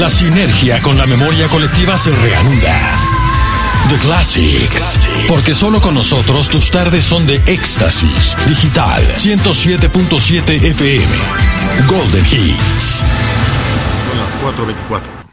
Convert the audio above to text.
La sinergia con la memoria colectiva se reanuda. The Classics. Porque solo con nosotros tus tardes son de éxtasis. Digital 107.7 FM. Golden Hits. Son las 4:24.